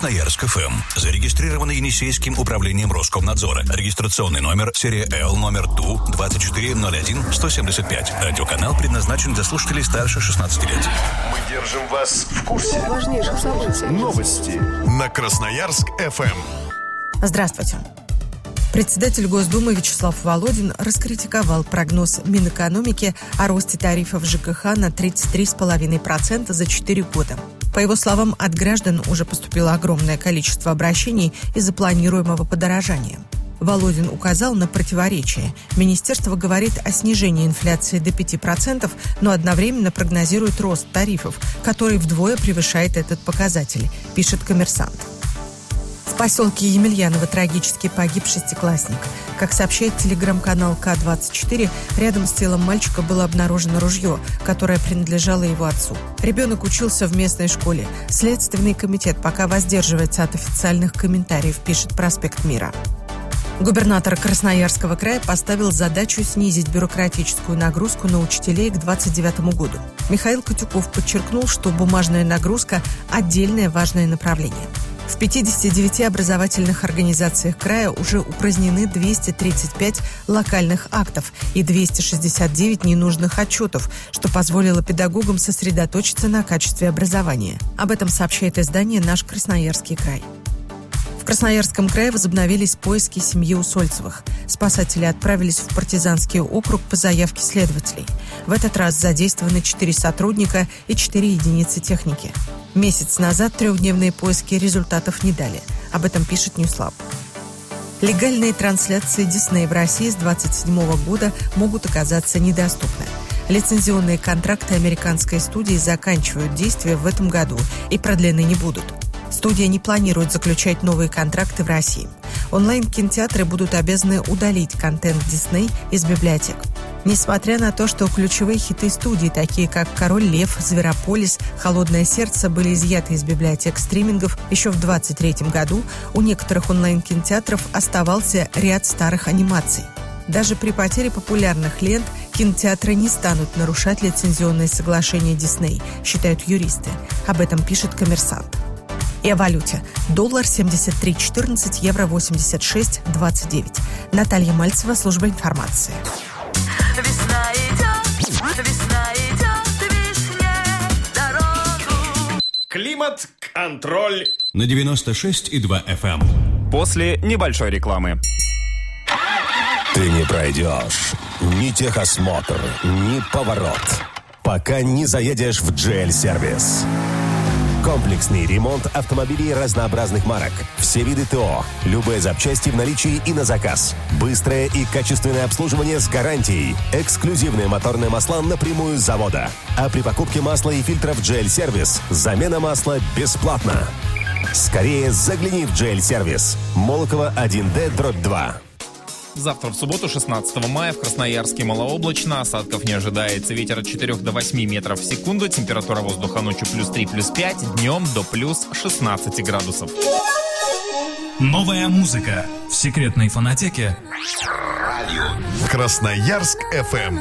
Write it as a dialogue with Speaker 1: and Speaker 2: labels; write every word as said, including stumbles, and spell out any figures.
Speaker 1: Красноярск эф эм. Зарегистрировано Енисейским управлением Роскомнадзора. Регистрационный номер, серия Л, номер Ту двадцать четыре ноль один сто семьдесят пять. Радиоканал предназначен для слушателей старше шестнадцати лет.
Speaker 2: Мы держим вас в курсе
Speaker 3: важнейших событий.
Speaker 2: Новости на Красноярск эф эм.
Speaker 3: Здравствуйте. Председатель Госдумы Вячеслав Володин раскритиковал прогноз Минэкономики о росте тарифов ЖКХ на тридцать три целых пять десятых процента за четыре года. По его словам, от граждан уже поступило огромное количество обращений из-за планируемого подорожания. Володин указал на противоречие. Министерство говорит о снижении инфляции до пяти процентов, но одновременно прогнозирует рост тарифов, который вдвое превышает этот показатель, пишет «Коммерсант». В поселке Емельяново трагически погиб шестиклассник. Как сообщает телеграм-канал Ка двадцать четыре, рядом с телом мальчика было обнаружено ружье, которое принадлежало его отцу. Ребенок учился в местной школе. Следственный комитет пока воздерживается от официальных комментариев, пишет «Проспект Мира». Губернатор Красноярского края поставил задачу снизить бюрократическую нагрузку на учителей к двадцать девятому году. Михаил Котюков подчеркнул, что бумажная нагрузка – отдельное важное направление. В пятидесяти девяти образовательных организациях края уже упразднены двести тридцать пять локальных актов и двести шестьдесят девять ненужных отчетов, что позволило педагогам сосредоточиться на качестве образования. Об этом сообщает издание «Наш Красноярский край». В Красноярском крае возобновились поиски семьи Усольцевых. Спасатели отправились в партизанский округ по заявке следователей. В этот раз задействованы четыре сотрудника и четыре единицы техники. Месяц назад трехдневные поиски результатов не дали. Об этом пишет Ньюслаб. Легальные трансляции Дисней в России с двадцать седьмого года могут оказаться недоступны. Лицензионные контракты американской студии заканчивают действие в этом году и продлены не будут. Студия не планирует заключать новые контракты в России. Онлайн-кинотеатры будут обязаны удалить контент Дисней из библиотек. Несмотря на то, что ключевые хиты студии, такие как «Король лев», «Зверополис», «Холодное сердце» были изъяты из библиотек стримингов еще в двадцать третьем году, у некоторых онлайн-кинотеатров оставался ряд старых анимаций. Даже при потере популярных лент кинотеатры не станут нарушать лицензионные соглашения Дисней, считают юристы. Об этом пишет «Коммерсант». И о валюте. Доллар семьдесят три четырнадцать, евро восемьдесят шесть двадцать девять. Наталья Мальцева, служба информации.
Speaker 4: Весна идет, весна идет, весне дорогу.
Speaker 2: Климат-контроль
Speaker 1: На девяносто шесть и два эф эм.
Speaker 5: После небольшой рекламы.
Speaker 6: Ты не пройдешь ни техосмотр, ни поворот, пока не заедешь в джи эл-сервис. Комплексный ремонт автомобилей разнообразных марок. Все виды ТО. Любые запчасти в наличии и на заказ. Быстрое и качественное обслуживание с гарантией. Эксклюзивные моторные масла напрямую с завода. А при покупке масла и фильтров джи эл-сервис замена масла бесплатна. Скорее загляни в джи эл-сервис. Молокова один дэ дробь два.
Speaker 5: Завтра в субботу, шестнадцатого мая, в Красноярске малооблачно, осадков не ожидается. Ветер от четырёх до восьми метров в секунду, температура воздуха ночью плюс три, плюс пять, днем до плюс шестнадцати градусов.
Speaker 7: Новая музыка в секретной фонотеке.
Speaker 2: Красноярск эф эм.